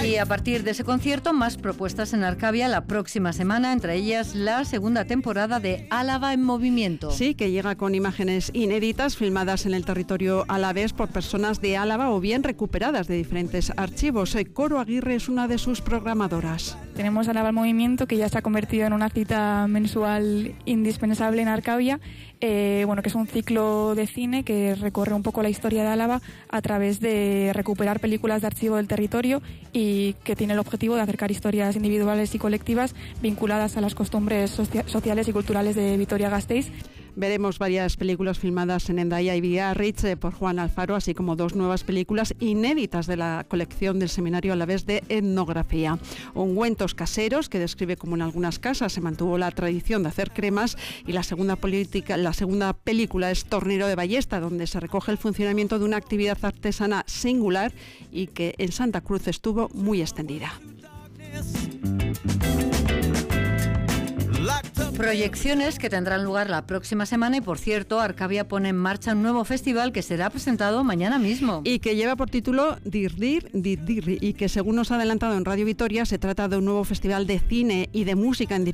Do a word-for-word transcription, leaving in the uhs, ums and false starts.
Y a partir de ese concierto, más propuestas en Arcavia la próxima semana, entre ellas la segunda temporada de Álava en Movimiento. Sí, que llega con imágenes inéditas filmadas en el territorio alavés por personas de Álava o bien recuperadas de diferentes archivos. Coro Aguirre es una de sus programadoras. Tenemos Álava en Movimiento, que ya se ha convertido en una cita mensual indispensable en Arcavia, eh, bueno, que es un ciclo de cine que recorre un poco la historia de Álava a través de recuperar películas de archivo del territorio y que tiene el objetivo de acercar historias individuales y colectivas vinculadas a las costumbres socia- sociales y culturales de Vitoria-Gasteiz. Veremos varias películas filmadas en Hendaya y Biarritz eh, por Juan Alfaro, así como dos nuevas películas inéditas de la colección del Seminario Alavés de Etnografía. Ungüentos caseros, que describe como en algunas casas se mantuvo la tradición de hacer cremas, y la segunda, política, la segunda película es Tornero de Ballesta, donde se recoge el funcionamiento de una actividad artesana singular y que en Santa Cruz estuvo muy extendida. Proyecciones que tendrán lugar la próxima semana y, por cierto, Arcavia pone en marcha un nuevo festival que será presentado mañana mismo. Y que lleva por título Dirdir, Dirdir, y que según nos ha adelantado en Radio Vitoria se trata de un nuevo festival de cine y de música en